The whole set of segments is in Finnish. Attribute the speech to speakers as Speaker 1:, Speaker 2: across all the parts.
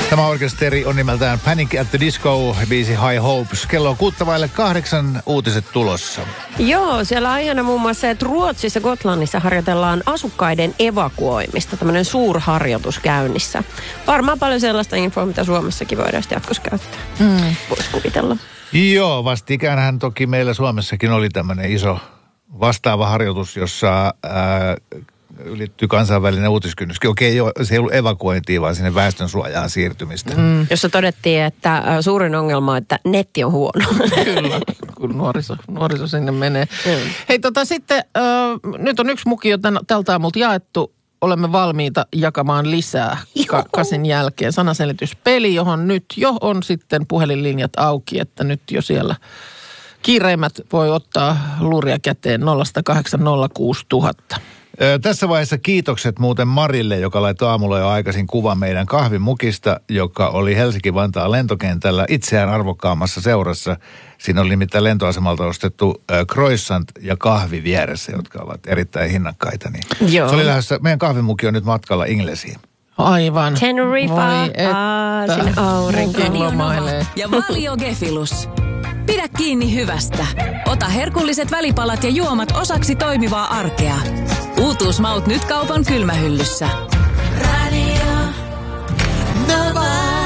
Speaker 1: Tämä orkesteri on nimeltään Panic at the Disco, biisi High Hopes. Kello on 7:08, uutiset tulossa.
Speaker 2: Joo, siellä aiheena muun muassa se, että Ruotsissa ja Gotlannissa harjoitellaan asukkaiden evakuoimista. Tämmöinen suurharjoitus käynnissä. Varmaan paljon sellaista infoa, mitä Suomessakin voidaan sitten jatkossa käyttää. Voisi kuvitella.
Speaker 1: Joo, vastikäänhän toki meillä Suomessakin oli tämmöinen iso vastaava harjoitus, jossa ylittyy kansainvälinen uutiskynnyskin. Okei, se ei ollut evakuointia, vaan sinne väestönsuojaan siirtymistä.
Speaker 2: Jossa todettiin, että suurin ongelma on, että netti on huono.
Speaker 3: Kyllä, kun nuoriso sinne menee. Hei, sitten nyt on yksi muki jo tältä aamulta jaettu. Olemme valmiita jakamaan lisää kasin jälkeen. Sanaselityspeli, johon nyt jo on sitten puhelinlinjat auki, että nyt jo siellä kiireimmät voi ottaa luuria käteen 0806000.
Speaker 1: Tässä vaiheessa kiitokset muuten Marille, joka laittoi aamulla jo aikaisin kuvan meidän kahvimukista, joka oli Helsinki-Vantaan lentokentällä itseään arvokkaammassa seurassa. Siinä oli nimittäin lentoasemalta ostettu croissant ja kahvi vieressä, jotka ovat erittäin hinnakkaita. Niin.
Speaker 2: Joo.
Speaker 1: Se oli lähdössä, meidän kahvimuki on nyt matkalla Inglesiin.
Speaker 3: Aivan.
Speaker 2: Tenerife, sinne aurinkoon
Speaker 3: lomailee.
Speaker 4: Ja Valio Gefilus. Pidä kiinni hyvästä. Ota herkulliset välipalat ja juomat osaksi toimivaa arkea. Uutuusmaut nyt kaupan kylmähyllyssä. Radio Nova.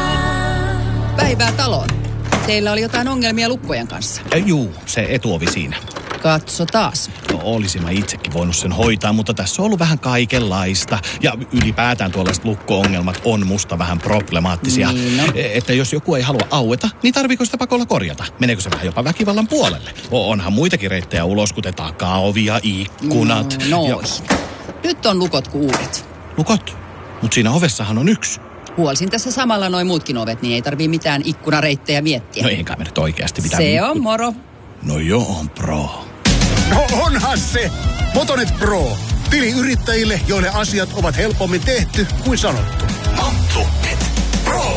Speaker 5: Päivää taloon. Teillä oli jotain ongelmia lukkojen kanssa.
Speaker 6: Juu, se etuovi siinä.
Speaker 5: Katso taas.
Speaker 6: No, olisin mä itsekin voinut sen hoitaa, mutta tässä on ollut vähän kaikenlaista. Ja ylipäätään tuollaiset lukko-ongelmat on musta vähän problemaattisia.
Speaker 5: Niin, no.
Speaker 6: Että jos joku ei halua aueta, niin tarviiko sitä pakolla korjata? Meneekö se vähän jopa väkivallan puolelle? Onhan muitakin reittejä ulos, kuten takaovi ja ikkunat.
Speaker 5: Nyt on lukot kuin uudet.
Speaker 6: Lukot? Mut siinä ovessahan on yksi.
Speaker 5: Huolsin tässä samalla noin muutkin ovet, niin ei tarvii mitään ikkunareittejä miettiä.
Speaker 6: No eikä me nyt oikeasti mitään.
Speaker 5: Se on moro.
Speaker 6: No joo, on pro.
Speaker 7: No onhan se! Motonet Pro. Tili yrittäjille, joille asiat ovat helpommin tehty kuin sanottu.
Speaker 8: Motonet Pro.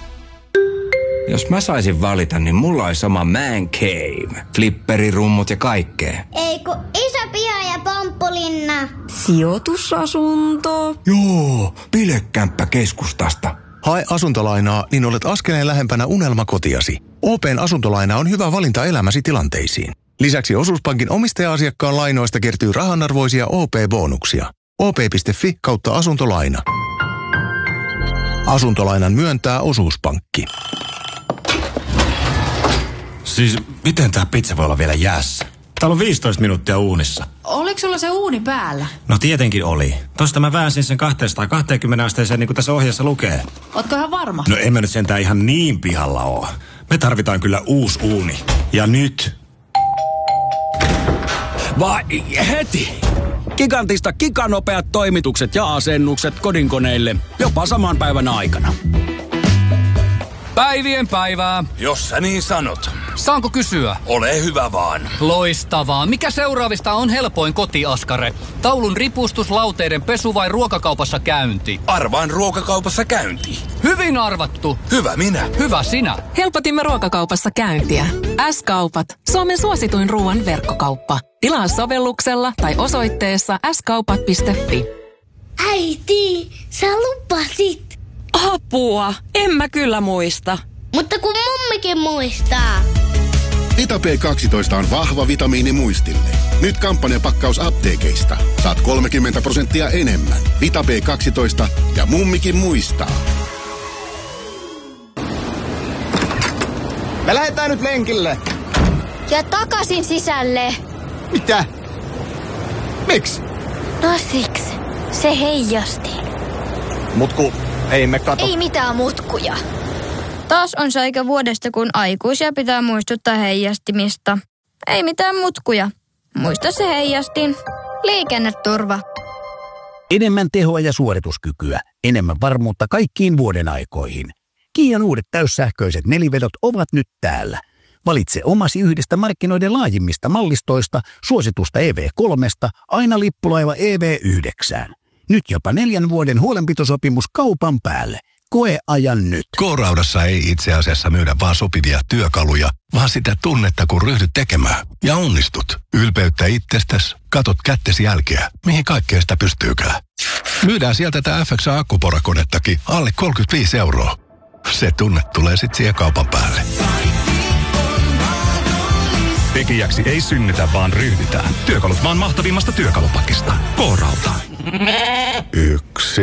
Speaker 8: Jos mä saisin valita, niin mulla olisi oma man cave. Flipperirummut ja kaikkea.
Speaker 9: Eikö iso piha ja pomppulinna?
Speaker 10: Sijoitusasunto.
Speaker 8: Joo, bilekämppä keskustasta.
Speaker 11: Hae asuntolainaa, niin olet askeleen lähempänä unelmakotiasi. OP:n asuntolaina on hyvä valinta elämäsi tilanteisiin. Lisäksi Osuuspankin omistaja-asiakkaan lainoista kertyy rahanarvoisia OP-bonuksia. op.fi/asuntolaina. Asuntolainan myöntää Osuuspankki.
Speaker 12: Siis miten tää pizza voi olla vielä jäässä? Täällä on 15 minuuttia uunissa.
Speaker 10: Oliko sulla se uuni päällä?
Speaker 12: No tietenkin oli. Tosta mä väänsin sen 220 asteeseen niin kuin tässä ohjeessa lukee.
Speaker 10: Ootko ihan varma?
Speaker 12: No en mä nyt sentään ihan niin pihalla oo. Me tarvitaan kyllä uusi uuni. Ja nyt.
Speaker 13: Vai heti! Gigantista giganopeat toimitukset ja asennukset kodinkoneille jopa saman päivän aikana.
Speaker 14: Päivien päivää.
Speaker 15: Jos sä niin sanot.
Speaker 14: Saanko kysyä?
Speaker 15: Ole hyvä vaan.
Speaker 14: Loistavaa. Mikä seuraavista on helpoin kotiaskare? Taulun ripustus, lauteiden pesu vai ruokakaupassa käynti?
Speaker 15: Arvaan ruokakaupassa käynti.
Speaker 14: Hyvin arvattu.
Speaker 15: Hyvä minä.
Speaker 14: Hyvä sinä.
Speaker 4: Helpotimme ruokakaupassa käyntiä. S-kaupat. Suomen suosituin ruoan verkkokauppa. Tilaa sovelluksella tai osoitteessa skaupat.fi.
Speaker 9: Äiti, sä lupasit.
Speaker 10: Apua, en mä kyllä muista.
Speaker 9: Mutta kun mummikin muistaa.
Speaker 7: Vita B12 on vahva vitamiini muistille. Nyt kampanjapakkaus apteekeista. Saat 30% enemmän. Vita B12 ja mummikin muistaa.
Speaker 16: Me lähdetään nyt lenkille.
Speaker 9: Ja takaisin sisälle.
Speaker 16: Mitä? Miksi?
Speaker 9: No siksi. Se heijasti.
Speaker 16: Mutku, ei me kato.
Speaker 9: Ei mitään mutkuja.
Speaker 17: Taas on se aika vuodesta, kun aikuisia pitää muistuttaa heijastimista. Ei mitään mutkuja. Muista se heijastin. Liikenneturva.
Speaker 18: Enemmän tehoa ja suorituskykyä. Enemmän varmuutta kaikkiin vuoden aikoihin. Kian uudet täyssähköiset nelivedot ovat nyt täällä. Valitse omasi yhdestä markkinoiden laajimmista mallistoista, suositusta EV3, aina lippulaiva EV9. Nyt jopa 4 vuoden huolenpitosopimus kaupan päälle. Koe ajan nyt.
Speaker 19: K-Raudassa ei itse asiassa myydä vaan sopivia työkaluja, vaan sitä tunnetta, kun ryhdyt tekemään. Ja onnistut. Ylpeyttä itsestäsi, katot kättesi jälkeä, mihin kaikkea sitä pystyykään. Myydään sieltä tätä FXA-akkuporakonettakin alle 35 €. Se tunne tulee sit siihen kaupan päälle.
Speaker 12: Tekijäksi ei synnytä, vaan ryhdytään. Työkalut maan mahtavimmasta työkalupakista. K-Rauta.
Speaker 7: 1,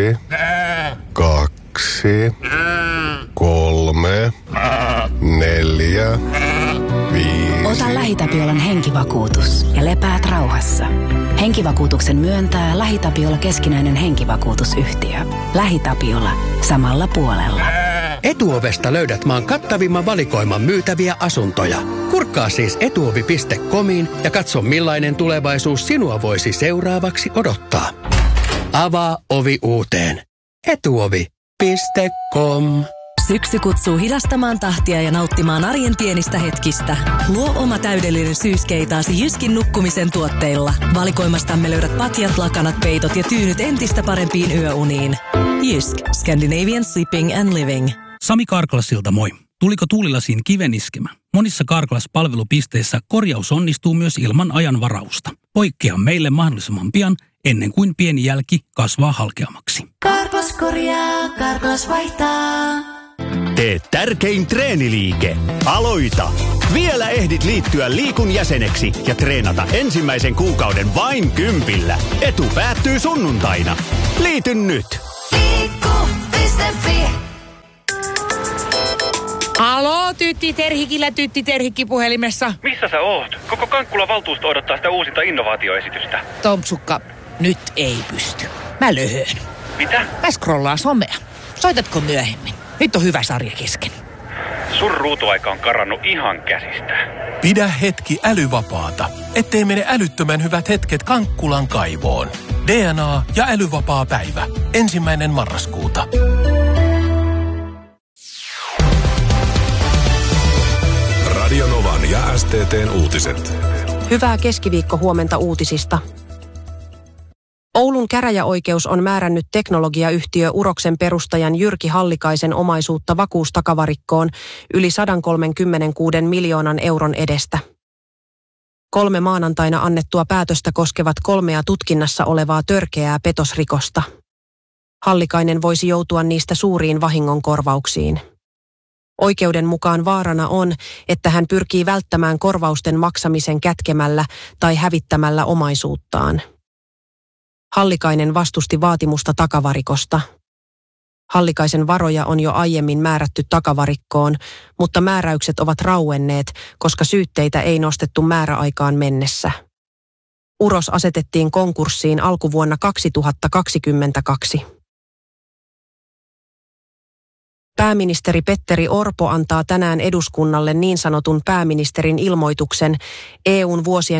Speaker 7: 2, 3, 4, 5.
Speaker 4: Ota LähiTapiolan henkivakuutus ja lepäät rauhassa. Henkivakuutuksen myöntää LähiTapiola keskinäinen henkivakuutusyhtiö. LähiTapiola. Samalla puolella.
Speaker 20: Etuovesta löydät maan kattavimman valikoiman myytäviä asuntoja. Kurkkaa siis etuovi.comiin ja katso millainen tulevaisuus sinua voisi seuraavaksi odottaa. Avaa ovi uuteen. Etuovi.com.
Speaker 4: Syksy kutsuu hidastamaan tahtia ja nauttimaan arjen pienistä hetkistä. Luo oma täydellinen syyskeitaasi Jyskin nukkumisen tuotteilla. Valikoimastamme löydät patjat, lakanat, peitot ja tyynyt entistä parempiin yöuniin. Jysk. Scandinavian Sleeping and Living.
Speaker 21: Sami Karklasilta moi. Tuliko tuulilasiin kiven iskemä? Monissa Karklas-palvelupisteissä korjaus onnistuu myös ilman ajan varausta. Poikkea meille mahdollisimman pian ennen kuin pieni jälki kasvaa halkeamaksi.
Speaker 22: Karklas korjaa, Karklas vaihtaa.
Speaker 23: Tee tärkein treeniliike. Aloita! Vielä ehdit liittyä Liikun jäseneksi ja treenata ensimmäisen kuukauden vain 10. Etu päättyy sunnuntaina. Liity nyt!
Speaker 22: Liikku.fi.
Speaker 24: Aloo, Tytti Terhikki puhelimessa.
Speaker 25: Missä sä oot? Koko Kankkulan valtuusto odottaa sitä uusinta innovaatioesitystä.
Speaker 24: Tompsukka, nyt ei pysty. Mä löhön.
Speaker 25: Mitä?
Speaker 24: Mä scrollaan somea. Soitatko myöhemmin? Nyt on hyvä sarja kesken.
Speaker 25: Sun ruutuaika on karannut ihan käsistä.
Speaker 26: Pidä hetki älyvapaata, ettei mene älyttömän hyvät hetket Kankkulan kaivoon. DNA ja älyvapaa päivä. 1. marraskuuta.
Speaker 27: Radio Novan ja STT:n uutiset.
Speaker 28: Hyvää keskiviikkohuomenta uutisista. Oulun käräjäoikeus on määrännyt teknologiayhtiö Uroksen perustajan Jyrki Hallikaisen omaisuutta vakuustakavarikkoon yli 136 miljoonan euron edestä. 3 maanantaina annettua päätöstä koskevat 3 tutkinnassa olevaa törkeää petosrikosta. Hallikainen voisi joutua niistä suuriin vahingonkorvauksiin. Oikeuden mukaan vaarana on, että hän pyrkii välttämään korvausten maksamisen kätkemällä tai hävittämällä omaisuuttaan. Hallikainen vastusti vaatimusta takavarikosta. Hallikaisen varoja on jo aiemmin määrätty takavarikkoon, mutta määräykset ovat rauenneet, koska syytteitä ei nostettu määräaikaan mennessä. Uros asetettiin konkurssiin alkuvuonna 2022. Pääministeri Petteri Orpo antaa tänään eduskunnalle niin sanotun pääministerin ilmoituksen EU:n vuosien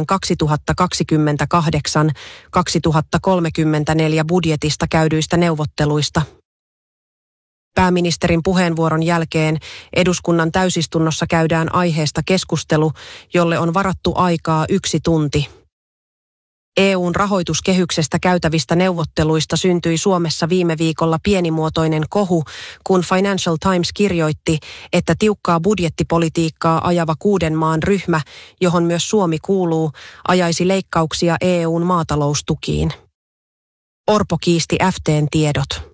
Speaker 28: 2028-2034 budjetista käydyistä neuvotteluista. Pääministerin puheenvuoron jälkeen eduskunnan täysistunnossa käydään aiheesta keskustelu, jolle on varattu aikaa 1 tunti. EU:n rahoituskehyksestä käytävistä neuvotteluista syntyi Suomessa viime viikolla pienimuotoinen kohu, kun Financial Times kirjoitti, että tiukkaa budjettipolitiikkaa ajava 6 maan ryhmä, johon myös Suomi kuuluu, ajaisi leikkauksia EU:n maataloustukiin. Orpo kiisti FT:n tiedot.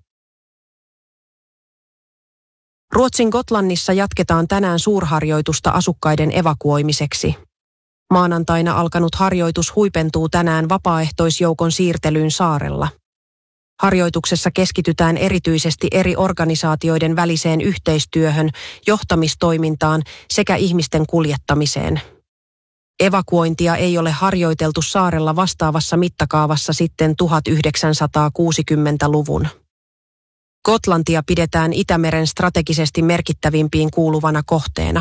Speaker 28: Ruotsin Gotlannissa jatketaan tänään suurharjoitusta asukkaiden evakuoimiseksi. Maanantaina alkanut harjoitus huipentuu tänään vapaaehtoisjoukon siirtelyyn saarella. Harjoituksessa keskitytään erityisesti eri organisaatioiden väliseen yhteistyöhön, johtamistoimintaan sekä ihmisten kuljettamiseen. Evakuointia ei ole harjoiteltu saarella vastaavassa mittakaavassa sitten 1960-luvun. Gotlantia pidetään Itämeren strategisesti merkittävimpiin kuuluvana kohteena.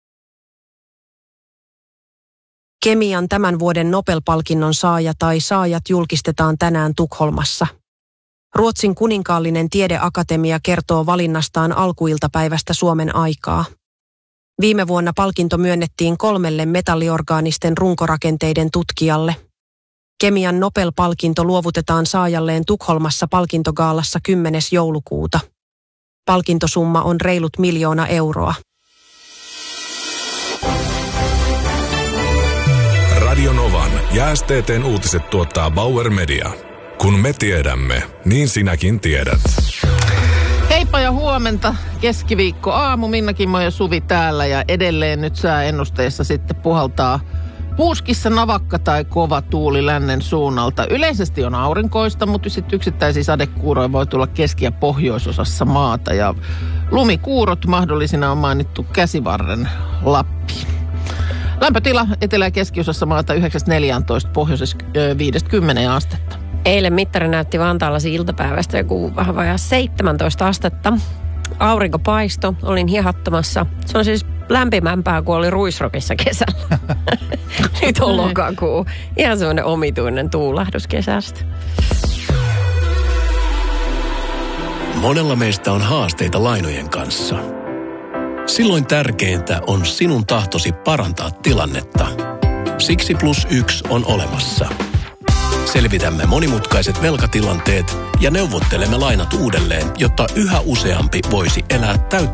Speaker 28: Kemian tämän vuoden Nobel-palkinnon saaja tai saajat julkistetaan tänään Tukholmassa. Ruotsin kuninkaallinen tiedeakatemia kertoo valinnastaan alkuiltapäivästä Suomen aikaa. Viime vuonna palkinto myönnettiin 3 metalliorgaanisten runkorakenteiden tutkijalle. Kemian Nobel-palkinto luovutetaan saajalleen Tukholmassa palkintogaalassa 10. joulukuuta. Palkintosumma on reilut 1 miljoona euroa.
Speaker 27: Radio Novan ja STT:n uutiset tuottaa Bauer Media. Kun me tiedämme, niin sinäkin tiedät.
Speaker 3: Heippa ja huomenta. Keskiviikko aamu, Minna, Kimmo ja Suvi täällä ja edelleen nyt sääennusteessa sitten puhaltaa puuskissa navakka tai kova tuuli lännen suunnalta. Yleisesti on aurinkoista, mutta sitten yksittäisiä sadekuuroja voi tulla keski- ja pohjoisosassa maata ja lumikuurot mahdollisina on mainittu Käsivarren Lappiin. Lämpötila etelä- ja keskiosassa maata 9-14, pohjoisessa 5-10 astetta.
Speaker 1: Eilen mittari näytti Vantaalla iltapäivästä joku vähän vajaa 17 astetta. Aurinko paisto, olin hiehattomassa. Se on siis lämpimämpää kuin oli Ruisrockissa kesällä. Nyt on lokakuu. Ihan semmoinen omituinen tuulahdus kesästä.
Speaker 26: Monella meistä on haasteita lainojen kanssa. Silloin tärkeintä on sinun tahtosi parantaa tilannetta. Siksi +1 on olemassa. Selvitämme monimutkaiset velkatilanteet ja neuvottelemme lainat uudelleen, jotta yhä useampi voisi elää täyttä